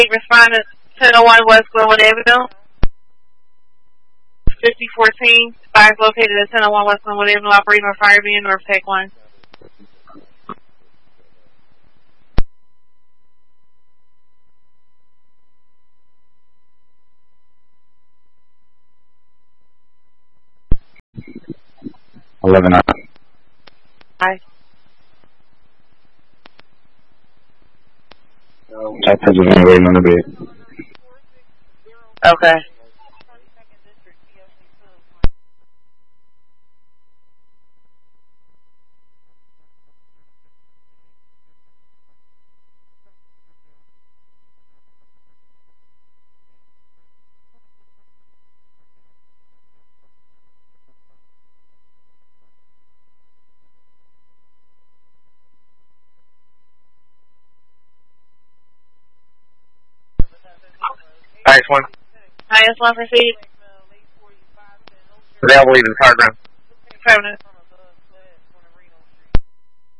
Respondent 1001 West Glenwood Avenue. 5014. Fire located at 1001 West Glenwood Avenue. Operating on fire being North Take 1. Hi. That person is waiting on the bed. Okay. Nice one. Highest one proceed. They'll leave in the car ground. Affirmative.